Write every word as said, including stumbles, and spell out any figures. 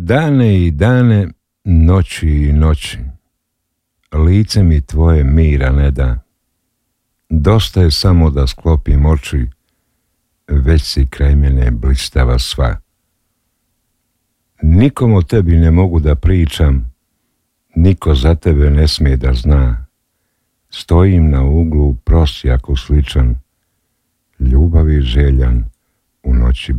Dane i dane, noći i noći, lice mi tvoje mira ne da. Dosta je samo da sklopim oči, već si kraj mene blistava sva. Nikom o tebi ne mogu da pričam, niko za tebe ne smije da zna. Stojim na uglu prosjaku sličan, ljubavi željan u noći